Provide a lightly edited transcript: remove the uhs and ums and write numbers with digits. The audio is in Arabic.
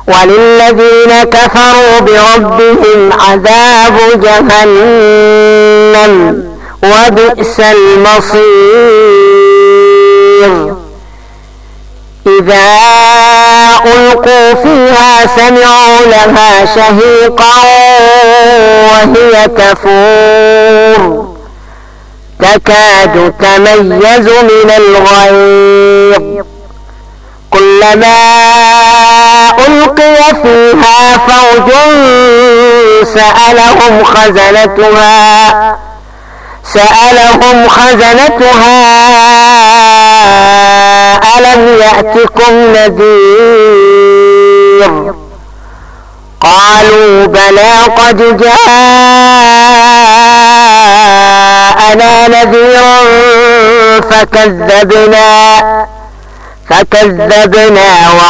وللذين كفروا بربهم عذاب جهنم وبئس المصير. إذا ألقوا فيها سمعوا لها شهيقا وهي تفور تكاد تميز من الغيظ كلما ألقي فيها فوج سألهم خزنتها ألم يأتكم نذير قالوا بلى قد جاءنا نذير فكذبنا